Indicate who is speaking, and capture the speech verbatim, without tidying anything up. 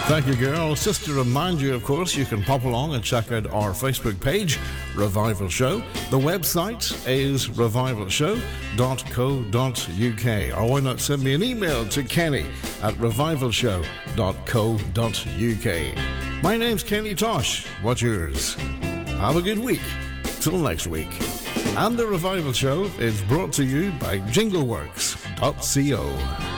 Speaker 1: Thank you, girls. Just to remind you, of course, you can pop along and check out our Facebook page, Revival Show. The website is revival show dot co dot uk. Or why not send me an email to Kenny at revival show dot co dot uk. My name's Kenny Tosh. What's yours? Have a good week. Till next week. And The Revival Show is brought to you by jingleworks dot co.